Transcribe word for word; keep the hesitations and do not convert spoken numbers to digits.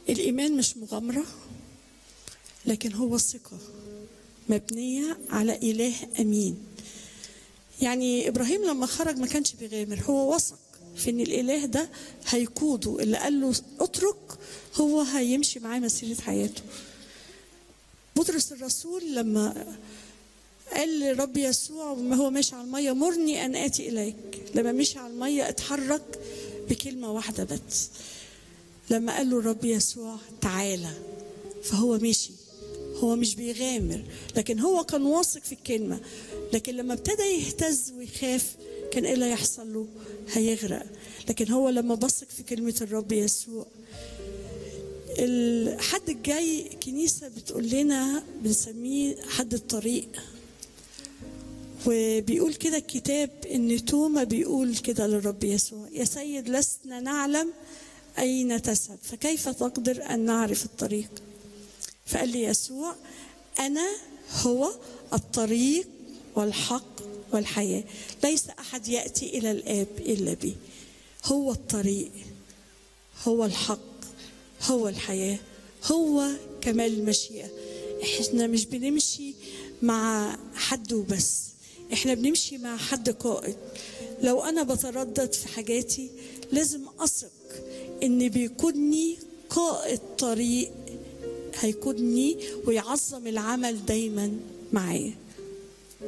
الإيمان مش مغامرة، لكن هو ثقة مبنية على إله أمين. يعني إبراهيم لما خرج ما كانش بيغامر، هو وثق في إن الإله ده هيقوده، اللي قال له اترك هو هيمشي معاه مسيرة حياته. بطرس الرسول لما قال لرب يسوع وما هو ماشي على المية مرني أن آتي إليك، لما مشي على المية اتحرك بكلمة واحدة بس، لما قال له الرب يسوع تعالى فهو مشي. هو مش بيغامر، لكن هو كان واثق في الكلمة. لكن لما ابتدى يهتز ويخاف كان ايه اللي يحصل له؟ هيغرق. لكن هو لما بثق في كلمة الرب يسوع. الحد الجاي كنيسة بتقول لنا بنسميه حد الطريق، وبيقول كده الكتاب ان توما بيقول كده للرب يسوع يا سيد لسنا نعلم أين تذهب فكيف تقدر أن نعرف الطريق؟ فقال لي يسوع أنا هو الطريق والحق والحياة، ليس أحد يأتي إلى الآب إلا بي. هو الطريق، هو الحق، هو الحياة، هو كمال المشيئة. احنا مش بنمشي مع حد وبس، احنا بنمشي مع حد قائد. لو أنا بتردد في حاجاتي لازم أثق إن بيقودني قائد طريق، هيقودني ويعظم العمل دايما معايا.